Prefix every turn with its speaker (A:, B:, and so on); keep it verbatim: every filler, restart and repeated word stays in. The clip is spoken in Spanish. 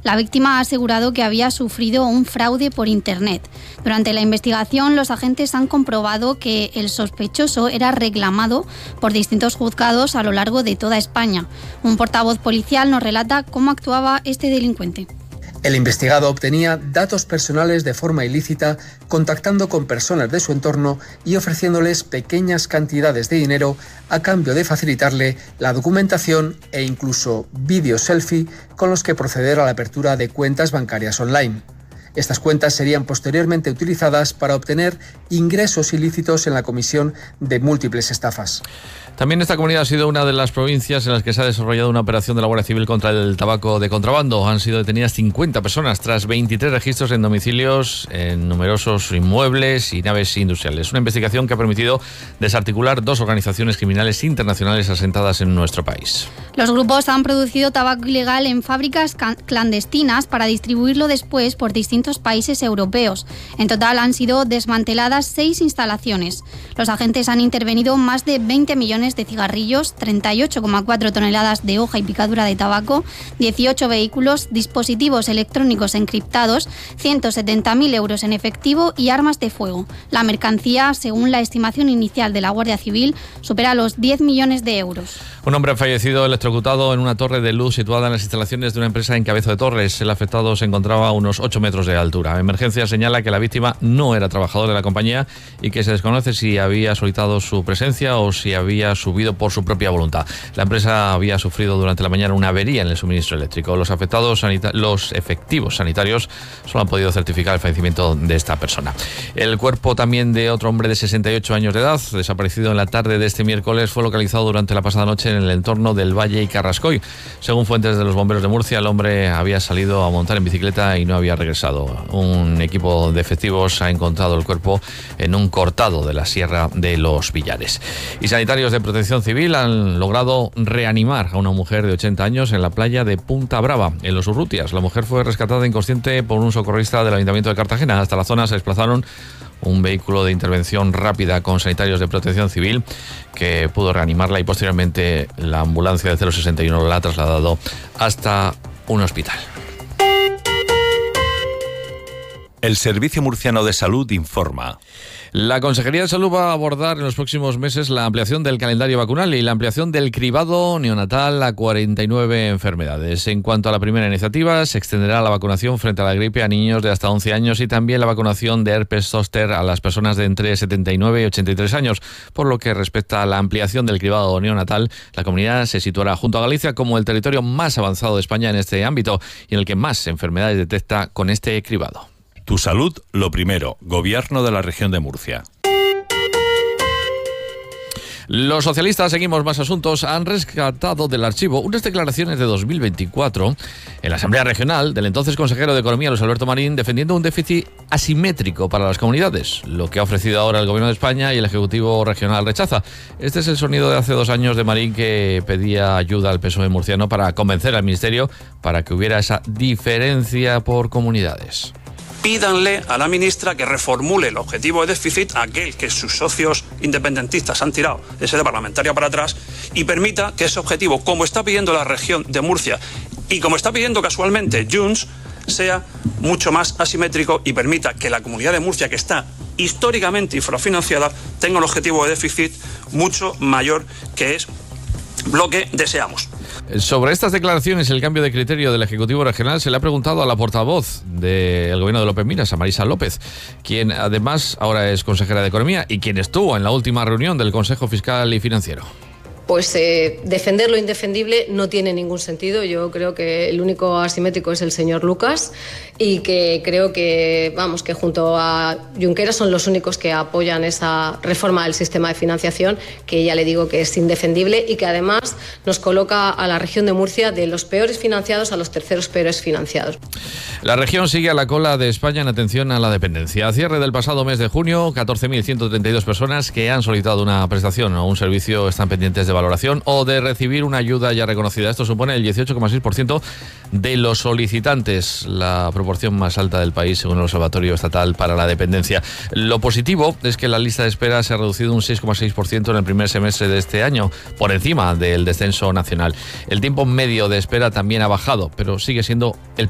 A: La víctima ha asegurado que había sufrido un fraude por Internet. Durante la investigación, los agentes han comprobado que el sospechoso era reclamado por distintos juzgados a lo largo de toda España. Un portavoz policial nos relata cómo actuaba este delincuente.
B: El investigado obtenía datos personales de forma ilícita, contactando con personas de su entorno y ofreciéndoles pequeñas cantidades de dinero a cambio de facilitarle la documentación e incluso vídeos selfie con los que proceder a la apertura de cuentas bancarias online. Estas cuentas serían posteriormente utilizadas para obtener ingresos ilícitos en la comisión de múltiples estafas.
C: También esta comunidad ha sido una de las provincias en las que se ha desarrollado una operación de la Guardia Civil contra el tabaco de contrabando. Han sido detenidas cincuenta personas tras veintitrés registros en domicilios, en numerosos inmuebles y naves industriales. Una investigación que ha permitido desarticular dos organizaciones criminales internacionales asentadas en nuestro país.
A: Los grupos han producido tabaco ilegal en fábricas clandestinas para distribuirlo después por distintos países europeos. En total han sido desmanteladas seis instalaciones. Los agentes han intervenido más de veinte millones de cigarrillos, treinta y ocho coma cuatro toneladas de hoja y picadura de tabaco, dieciocho vehículos, dispositivos electrónicos encriptados, ciento setenta mil euros en efectivo y armas de fuego. La mercancía, según la estimación inicial de la Guardia Civil, supera los diez millones de euros.
C: Un hombre ha fallecido electrocutado en una torre de luz situada en las instalaciones de una empresa en Cabezo de Torres. El afectado se encontraba a unos ocho metros de altura. Emergencia señala que la víctima no era trabajador de la compañía y que se desconoce si había solicitado su presencia o si había subido por su propia voluntad. La empresa había sufrido durante la mañana una avería en el suministro eléctrico. Los afectados, sanita- los efectivos sanitarios solo han podido certificar el fallecimiento de esta persona. El cuerpo también de otro hombre de sesenta y ocho años de edad, desaparecido en la tarde de este miércoles, fue localizado durante la pasada noche en el entorno del Valle y Carrascoy. Según fuentes de los bomberos de Murcia, el hombre había salido a montar en bicicleta y no había regresado. Un equipo de efectivos ha encontrado el cuerpo en un cortado de la Sierra de los Villares. Y sanitarios de Protección Civil han logrado reanimar a una mujer de ochenta años en la playa de Punta Brava, en los Urrutias. La mujer fue rescatada inconsciente por un socorrista del Ayuntamiento de Cartagena. Hasta la zona se desplazaron un vehículo de intervención rápida con sanitarios de Protección Civil que pudo reanimarla y posteriormente la ambulancia de cero sesenta y uno la ha trasladado hasta un hospital.
D: El Servicio Murciano de Salud informa.
C: La Consejería de Salud va a abordar en los próximos meses la ampliación del calendario vacunal y la ampliación del cribado neonatal a cuarenta y nueve enfermedades. En cuanto a la primera iniciativa, se extenderá la vacunación frente a la gripe a niños de hasta once años y también la vacunación de herpes zóster a las personas de entre setenta y nueve y ochenta y tres años. Por lo que respecta a la ampliación del cribado neonatal, la comunidad se situará junto a Galicia como el territorio más avanzado de España en este ámbito y en el que más enfermedades detecta con este cribado.
D: Tu salud, lo primero. Gobierno de la Región de Murcia.
C: Los socialistas, seguimos más asuntos, han rescatado del archivo unas declaraciones de dos mil veinticuatro en la Asamblea Regional del entonces consejero de Economía, Luis Alberto Marín, defendiendo un déficit asimétrico para las comunidades, lo que ha ofrecido ahora el Gobierno de España y el Ejecutivo Regional rechaza. Este es el sonido de hace dos años de Marín, que pedía ayuda al P S O E murciano para convencer al Ministerio para que hubiera esa diferencia por comunidades.
E: Pídanle a la ministra que reformule el objetivo de déficit, aquel que sus socios independentistas han tirado de sede parlamentaria para atrás, y permita que ese objetivo, como está pidiendo la región de Murcia y como está pidiendo casualmente Junts, sea mucho más asimétrico y permita que la comunidad de Murcia, que está históricamente infrafinanciada, tenga un objetivo de déficit mucho mayor, que es lo que deseamos.
C: Sobre estas declaraciones y el cambio de criterio del Ejecutivo Regional se le ha preguntado a la portavoz del Gobierno de López Miras, a Marisa López, quien además ahora es consejera de Economía y quien estuvo en la última reunión del Consejo Fiscal y Financiero.
F: Pues eh, defender lo indefendible no tiene ningún sentido. Yo creo que el único asimétrico es el señor Lucas y que creo que, vamos, que junto a Junqueras son los únicos que apoyan esa reforma del sistema de financiación, que ya le digo que es indefendible y que además nos coloca a la región de Murcia de los peores financiados a los terceros peores financiados.
C: La región sigue a la cola de España en atención a la dependencia. A cierre del pasado mes de junio, catorce mil ciento treinta y dos personas que han solicitado una prestación o un servicio están pendientes de valoración o de recibir una ayuda ya reconocida. Esto supone el dieciocho coma seis por ciento de los solicitantes, la proporción más alta del país según el Observatorio Estatal para la Dependencia. Lo positivo es que la lista de espera se ha reducido un seis coma seis por ciento en el primer semestre de este año, por encima del descenso nacional. El tiempo medio de espera también ha bajado, pero sigue siendo el